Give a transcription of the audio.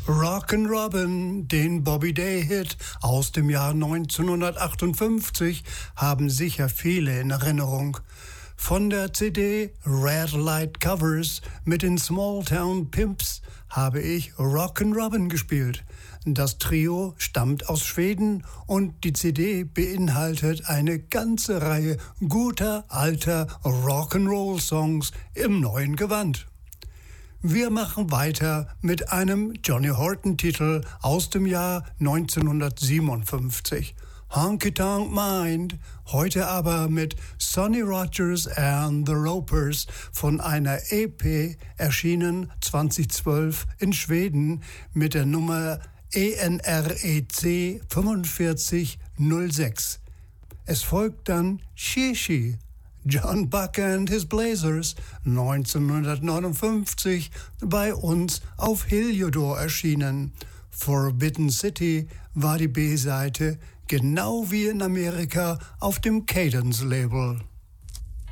Rockin' Robin, den Bobby Day-Hit aus dem Jahr 1958, haben sicher viele in Erinnerung. Von der CD Red Light Covers mit den Smalltown Pimps habe ich Rockin' Robin gespielt. Das Trio stammt aus Schweden und die CD beinhaltet eine ganze Reihe guter alter Rock'n'Roll-Songs im neuen Gewand. Wir machen weiter mit einem Johnny Horton-Titel aus dem Jahr 1957. Honky Tonk Mind, heute aber mit Sonny Rogers and the Ropers von einer EP, erschienen 2012 in Schweden mit der Nummer ENREC 4506. Es folgt dann Shishi, John Buck and his Blazers, 1959 bei uns auf Heliodor erschienen. Forbidden City war die B-Seite, genau wie in Amerika auf dem Cadence-Label.